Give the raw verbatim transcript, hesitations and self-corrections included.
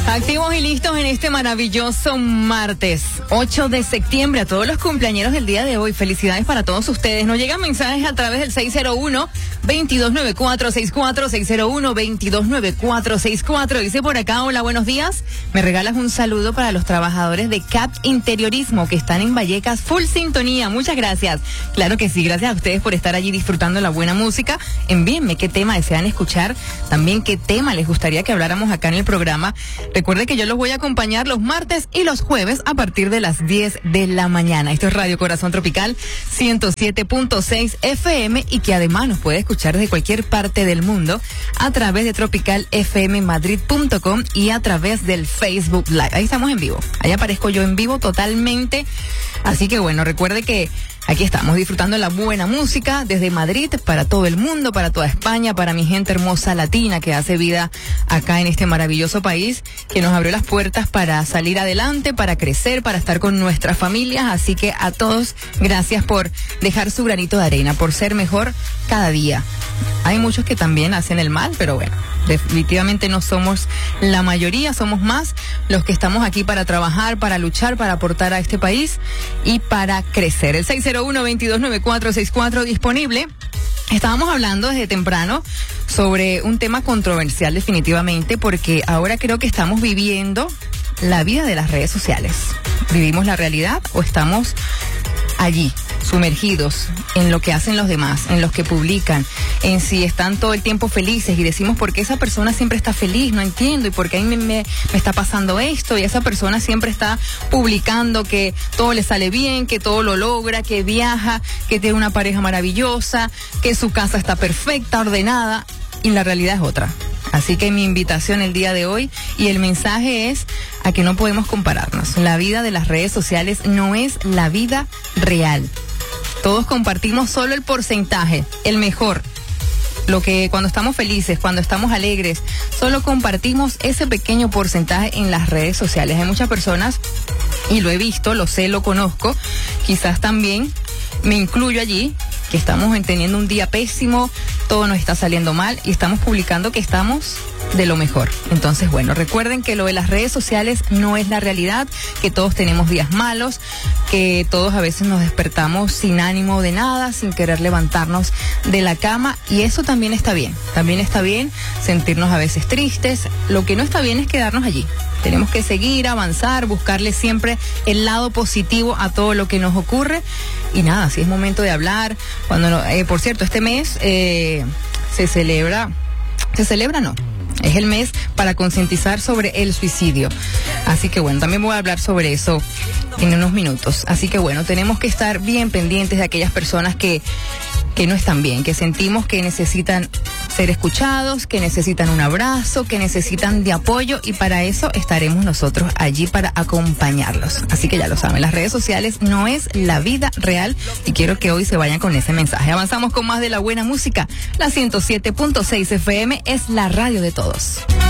Activos y listos en este maravilloso martes, ocho de septiembre. A todos los cumpleañeros del día de hoy, felicidades para todos ustedes. Nos llegan mensajes a través del seis cero uno, veintidós noventa y cuatro sesenta y cuatro, seis cero uno, veintidós noventa y cuatro sesenta y cuatro. Dice por acá, hola, buenos días. Me regalas un saludo para los trabajadores de C A P Interiorismo que están en Vallecas, full sintonía. Muchas gracias. Claro que sí, gracias a ustedes por estar allí disfrutando la buena música. Envíenme qué tema desean escuchar, también qué tema les gustaría que habláramos acá en el programa. Recuerde que yo los voy a acompañar los martes y los jueves a partir de las diez de la mañana. Esto es Radio Corazón Tropical ciento siete punto seis F M y que además nos puede escuchar desde cualquier parte del mundo a través de tropical f m madrid punto com y a través del Facebook Live. Ahí estamos en vivo. Ahí aparezco yo en vivo totalmente. Así que bueno, recuerde que aquí estamos disfrutando la buena música desde Madrid para todo el mundo, para toda España, para mi gente hermosa latina que hace vida acá en este maravilloso país, que nos abrió las puertas para salir adelante, para crecer, para estar con nuestras familias. Así que a todos, gracias por dejar su granito de arena, por ser mejor cada día. Hay muchos que también hacen el mal, pero bueno, definitivamente no somos la mayoría, somos más los que estamos aquí para trabajar, para luchar, para aportar a este país y para crecer. El seis cero uno, veintidós noventa y cuatro sesenta y cuatro disponible. Estábamos hablando desde temprano sobre un tema controversial definitivamente, porque ahora creo que estamos viviendo la vida de las redes sociales. ¿Vivimos la realidad o estamos allí, sumergidos en lo que hacen los demás, en los que publican, en si están todo el tiempo felices y decimos por qué esa persona siempre está feliz? No entiendo, y por qué a mí me, me, me está pasando esto, y esa persona siempre está publicando que todo le sale bien, que todo lo logra, que viaja, que tiene una pareja maravillosa, que su casa está perfecta, ordenada, y la realidad es otra. Así que mi invitación el día de hoy y el mensaje es a que no podemos compararnos. La vida de las redes sociales no es la vida real. Todos compartimos solo el porcentaje, el mejor. Lo que cuando estamos felices, cuando estamos alegres, solo compartimos ese pequeño porcentaje en las redes sociales. Hay muchas personas, y lo he visto, lo sé, lo conozco, quizás también me incluyo allí, que estamos teniendo un día pésimo, todo nos está saliendo mal y estamos publicando que estamos de lo mejor. Entonces, bueno, recuerden que lo de las redes sociales no es la realidad, que todos tenemos días malos, que todos a veces nos despertamos sin ánimo de nada, sin querer levantarnos de la cama, y eso también está bien. También está bien sentirnos a veces tristes. Lo que no está bien es quedarnos allí. Tenemos que seguir, avanzar, buscarle siempre el lado positivo a todo lo que nos ocurre. Y nada, si es momento de hablar. Cuando, eh, por cierto, este mes eh, se celebra, se celebra no, es el mes para concientizar sobre el suicidio. Así que bueno, también voy a hablar sobre eso en unos minutos. Así que bueno, tenemos que estar bien pendientes de aquellas personas que, que no están bien, que sentimos que necesitan ser escuchados, que necesitan un abrazo, que necesitan de apoyo, y para eso estaremos nosotros allí para acompañarlos. Así que ya lo saben, las redes sociales no es la vida real, y quiero que hoy se vayan con ese mensaje. Avanzamos con más de la buena música. La ciento siete punto seis F M es la radio de todos.